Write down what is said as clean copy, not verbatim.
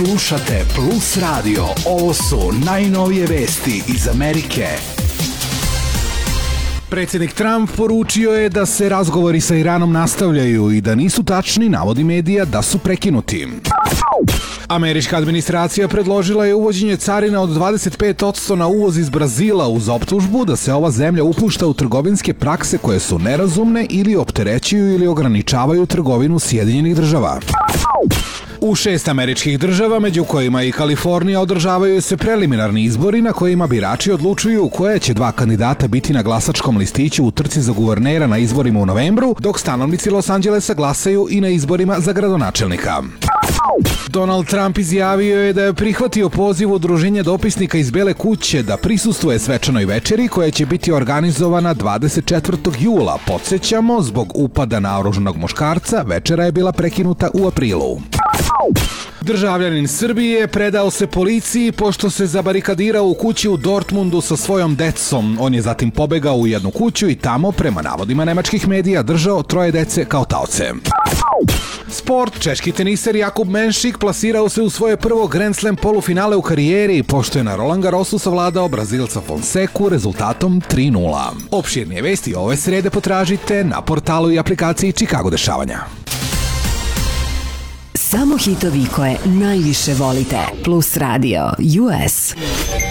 Slušate Plus Radio. Ovo su najnovije vesti iz Amerike. Predsjednik Trump poručio je da se razgovori sa Iranom nastavljaju i da nisu tačni navodi medija da su prekinuti. Američka administracija predložila je uvođenje carina od 25% na uvoz iz Brazila uz optužbu da se ova zemlja upušta u trgovinske prakse koje su nerazumne ili opterećuju ili ograničavaju trgovinu Sjedinjenih država. U 6 američkih država, među kojima i Kalifornija, održavaju se preliminarni izbori na kojima birači odlučuju koje će 2 kandidata biti na glasačkom listiću u trci za guvernera na izborima u novembru, dok stanovnici Los Angelesa glasaju i na izborima za gradonačelnika. Donald Trump izjavio je da je prihvatio poziv Udruženja dopisnika iz Bele kuće da prisustvuje svečanoj večeri koja će biti organizovana 24. jula. Podsjećamo, zbog upada naoružanog muškarca, večera je bila prekinuta u aprilu. Državljanin Srbije predao se policiji pošto se zabarikadirao u kući u Dortmundu sa svojom decom. On je zatim pobegao u jednu kuću i tamo, prema navodima nemačkih medija, držao 3 dece kao taoce. Sport. Češki teniser Jakub Menšik plasirao se u svoje prvo Grand Slam polufinale u karijeri, pošto je na Roland Garrosu savladao Brazilca Fonseku rezultatom 3:0. Opširnije vesti ove srede potražite na portalu i aplikaciji Chicago dešavanja. Samo hitovi koje najviše volite. Plus Radio US.